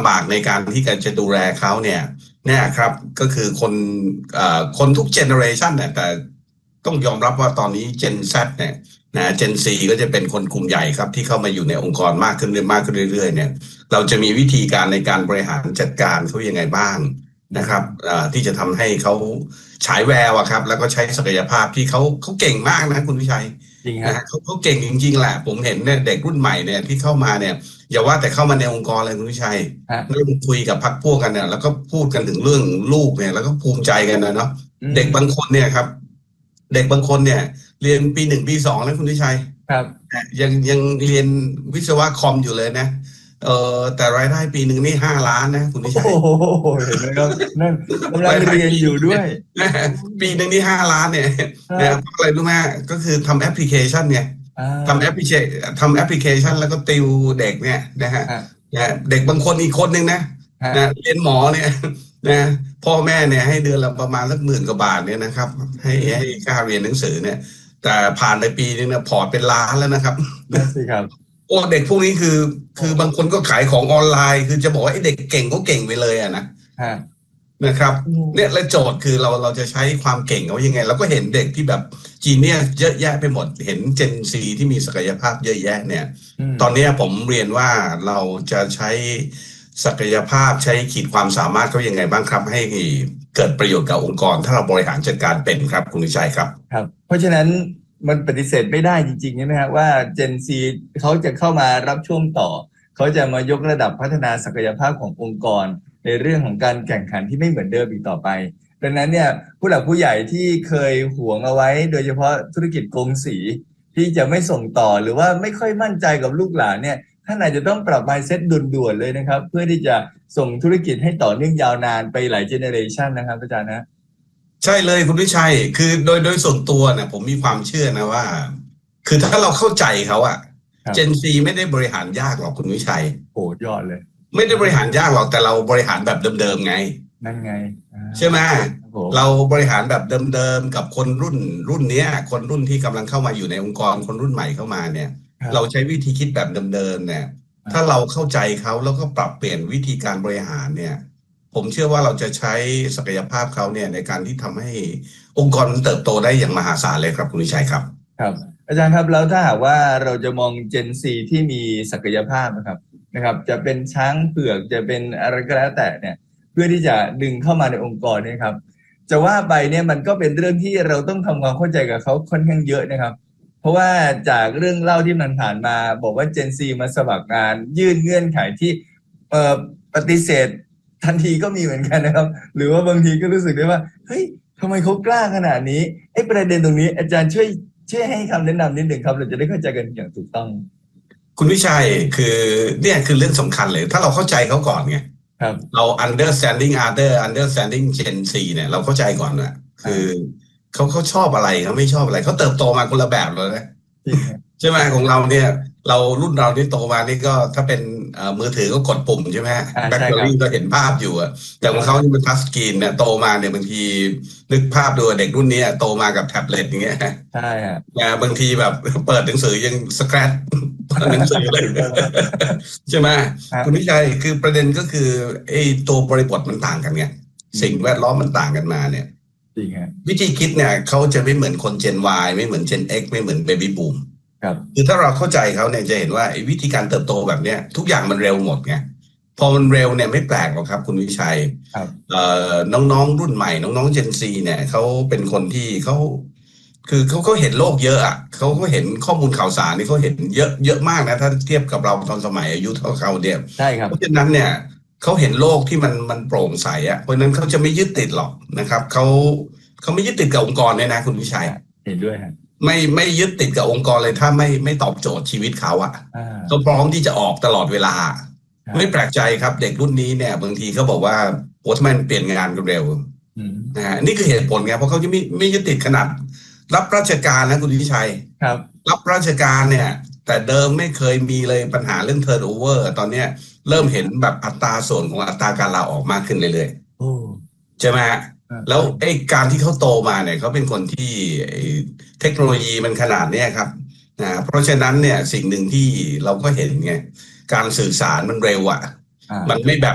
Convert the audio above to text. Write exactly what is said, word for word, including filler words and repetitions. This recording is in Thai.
บากในการที่จะดูแลเขาเนี่ยเนี่ยครับก็คือคนเอ่อคนทุกเจเนอเรชันเนี่ยแต่ต้องยอมรับว่าตอนนี้ Gen Z เนี่ยนะ Gen Z ก็จะเป็นคนกลุ่มใหญ่ครับที่เข้ามาอยู่ในองค์กรมากขึ้นเรื่อยมากขึ้นเรื่อยๆเนี่ยเราจะมีวิธีการในการบริหารจัดการเขายังไงบ้างนะครับที่จะทำให้เขาฉายแววอะครับแล้วก็ใช้ศักยภาพที่เขาเขาเก่งมากนะคุณวิชัยนะเขาเขาเก่งจริงๆแหละผมเห็นเนี่ยเด็กรุ่นใหม่เนี่ยที่เข้ามาเนี่ยอย่าว่าแต่เข้ามาในองค์กรเลยคุณวิชัยนั่งคุยกับพรรคพวกกันเนี่ยแล้วก็พูดกันถึงเรื่องลูกเนี่ยแล้วก็ภูมิใจกันนะเนาะเด็กบางคนเนี่ยครับเด็กบางคนเนี่ยเรียนปีหนึ่งปีสองแล้วคุณวิชัยครับยังยังเรียนวิศวะคอมอยู่เลยนะเออแต่รายได้ปีหนึ่งนี่ห้าล้านนะคุณวิชัยโอ้โหเห็นไหมครับนั่นกำลังเรียนอยู่ด้วยปีหนึ่งนี่ห้าล้านเนี่ยนะเพราะอะไรรู้ไหมก็คือทำแอปพลิเคชันเนี่ยทำแอปพลิเคชันทำแอปพลิเคชันแล้วก็ติวเด็กเนี่ยนะฮะเด็กบางคนอีกคนนึงนะนะเรียนหมอเนี่ยนะพ่อแม่เนี่ยให้เดือนละประมาณสักหมื่นกว่าบาทเนี่ยนะครับให้ให้ค่าเรียนหนังสือเนี่ยแต่ผ่านไปปีนึงเนี่ยพอร์ตเป็นล้านแล้วนะครับนั่นสิครับโอ้เด็กพวกนี้คือคือบางคนก็ขายของออนไลน์คือจะบอกว่าไอ้เด็กเก่งก็เก่งไปเลยอะนะนะครับเนี่ยและโจทย์คือเราเราจะใช้ความเก่งเขายังไงเราก็เห็นเด็กที่แบบจีเนียสเยอะแยะไปหมดเห็นเจนซีที่มีศักยภาพเยอะแยะเนี่ยตอนนี้ผมเรียนว่าเราจะใช้ศักยภาพใช้ขีดความสามารถเขายังไงบ้างครับให้เกิดประโยชน์กับองค์กรถ้าเราบริหารจัดการเป็นครับคุณวิชัยครับครับเพราะฉะนั้นมันปฏิเสธไม่ได้จริงๆใช่ไหมครับว่า Gen Z เขาจะเข้ามารับช่วงต่อเขาจะมายกระดับพัฒนาศักยภาพขององค์กรในเรื่องของการแข่งขันที่ไม่เหมือนเดิมอีกต่อไปดังนั้นเนี่ยผู้หลักผู้ใหญ่ที่เคยหวงเอาไว้โดยเฉพาะธุรกิจกงสีที่จะไม่ส่งต่อหรือว่าไม่ค่อยมั่นใจกับลูกหลานเนี่ยท่านอาจจะต้องปรับ mindset ด่วนๆเลยนะครับเพื่อที่จะส่งธุรกิจให้ต่อเนื่องยาวนานไปหลายเจเนอเรชันนะครับอาจารย์นะใช่เลยคุณวิชัยคือโดยโดยส่วนตัวเนี่ยผมมีความเชื่อนะว่าคือถ้าเราเข้าใจเขาอะเจนซีไม่ได้บริหารยากหรอกคุณวิชัยโอ้ยอดเลยไม่ได้บริหารยากหรอกแต่เราบริหารแบบเดิมๆไงนั่นไงใช่ไหมเราบริหารแบบเดิมๆกับคนรุ่นรุ่นนี้คนรุ่นที่กำลังเข้ามาอยู่ในองค์กรคนรุ่นใหม่เข้ามาเนี่ยเราใช้วิธีคิดแบบเดิมๆเนี่ยถ้าเราเข้าใจเขาแล้วก็ปรับเปลี่ยนวิธีการบริหารเนี่ยผมเชื่อว่าเราจะใช้ศักยภาพเขาเนี่ยในการที่ทำให้องค์กรเติบโตได้อย่างมหาศาลเลยครับคุณวิชัยครับครับอาจารย์ครับแล้วถ้าหากว่าเราจะมอง Gen Z ที่มีศักยภาพนะครับนะครับจะเป็นช้างเผือกจะเป็นอะไรก็แล้วแต่เนี่ยเพื่อที่จะดึงเข้ามาในองค์กรเนี่ยครับจะว่าไปเนี่ยมันก็เป็นเรื่องที่เราต้องทำความเข้าใจกับเขาค่อนข้างเยอะนะครับเพราะว่าจากเรื่องเล่าที่มันผ่านมาบอกว่า Gen Z มาสมัครงานยื่นเงื่อนไขที่เอ่อปฏิเสธทันทีก็มีเหมือนกันนะครับหรือว่าบางทีก็รู้สึกได้ว่าเฮ้ยทำไมเขากล้าขนาดนี้ไอ้ประเด็นตรงนี้อาจารย์ช่วยช่วยให้คำแนะนำนิดหนึ่งครับเราจะได้เข้าใจกันอย่างถูกต้องคุณวิชัยคือเนี่ยคือเรื่องสำคัญเลยถ้าเราเข้าใจเขาก่อนไงเรา understanding other understanding Gen Z เนี่ยเราเข้าใจก่อนนะคือเขาเขาชอบอะไรเขาไม่ชอบอะไรเขาเติบโตมาคนละแบบเลยนะใช่ไหมของเราเนี่ยเรารุ่นเราที่โตมานี่ก็ถ้าเป็นมือถือก็กดปุ่มใช่ไหมแบล็คเบอร์รี่ก็เห็นภาพอยู่อะแต่ของเขาที่เป็นทัชสกรีนเนี่ยโตมาเนี่ยบางทีนึกภาพดูเด็กรุ่นนี้โตมากับแท็บเล็ตอย่างเงี้ยใช่ฮะบางทีแบบเปิดหนังสือยังสแครชหนังสือเลยใช่ไหมคุณวิชัยคือประเด็นก็คือไอ้ตัวบริบทมันต่างกันไงสิ่งแวดล้อมมันต่างกันมาเนี่ยวิธีคิดเนี่ยเขาจะไม่เหมือนคน Gen Y ไม่เหมือน Gen X ไม่เหมือน Baby Boomคือถ้าเราเข้าใจเขาเนี่ยจะเห็นว่าวิธีการเติบโตแบบเนี้ยทุกอย่างมันเร็วหมดไงพอมันเร็วเนี่ยไม่แปลกหรอกครับคุณวิชัยน้องๆรุ่นใหม่น้องๆ Gen Z เนี่ยเขาเป็นคนที่เขาคือเขาเขาเห็นโลกเยอะอ่ะเขาก็เห็นข้อมูลข่าวสารนี่เขาเห็นเยอะเยอะมากนะถ้าเทียบกับเราตอนสมัยอายุเท่าเขาเนี่ยใช่ครับเพราะฉะนั้นเนี่ยเขาเห็นโลกที่มันมันโปร่งใสอ่ะเพราะนั้นเขาจะไม่ยึดติดหรอกนะครับเขาเขาไม่ยึดติดกับองค์กรเนี่ยนะคุณวิชัยเห็นด้วยครับไม่ไม่ยึดติดกับองค์กรเลยถ้าไม่ไม่ตอบโจทย์ชีวิตเขาอ่ะเขาพร้อมที่จะออกตลอดเวลาไม่แปลกใจครับเด็กรุ่นนี้เนี่ยบางทีเขาบอกว่าโอ้ทำไมมันเปลี่ยนงานเร็วนะฮะนี่คือเหตุผลไงเพราะเขาจะไม่ไม่ยึดติดขนาดรับราชการนะคุณวิชัยครับรับราชการเนี่ยแต่เดิมไม่เคยมีเลยปัญหาเรื่อง turnover ตอนเนี้ยเริ่มเห็นแบบอัตราส่วนของอัตราการลาออกมากขึ้นเรื่อยๆใช่ไหมฮะแล้วไอ้การที่เขาโตมาเนี่ยเขาเป็นคนที่เทคโนโลยีมันขนาดนี้ครับนะเพราะฉะนั้นเนี่ยสิ่งหนึ่งที่เราก็เห็นไงการสื่อสารมันเร็วอ่ะมันไม่แบบ